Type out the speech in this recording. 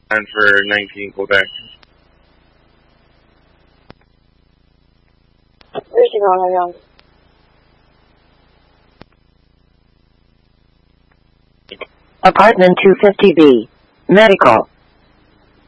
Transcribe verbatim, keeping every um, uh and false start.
And for nineteen Quebec. Where's you going, young? Apartment two fifty B. Medical.